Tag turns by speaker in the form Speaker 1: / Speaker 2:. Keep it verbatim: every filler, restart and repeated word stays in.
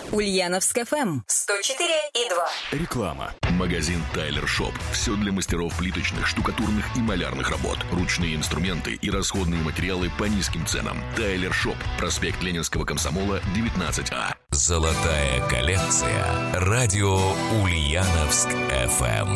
Speaker 1: Ульяновск эф эм сто четыре и два.
Speaker 2: Реклама. Магазин Тайлер Шоп. Все для мастеров плиточных, штукатурных и малярных работ. Ручные инструменты и расходные материалы по низким ценам. Тайлер Шоп. Проспект Ленинского комсомола, девятнадцать А.
Speaker 3: Золотая коллекция. Радио Ульяновск эф эм.